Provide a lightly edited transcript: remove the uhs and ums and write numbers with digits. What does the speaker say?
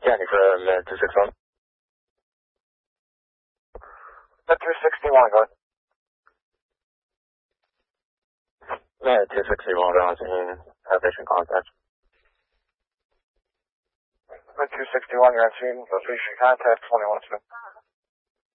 Yeah,你说 261. 261, go ahead. 261, we're on scene, patient contact. 261, you're on scene, location contact, 21 Smith.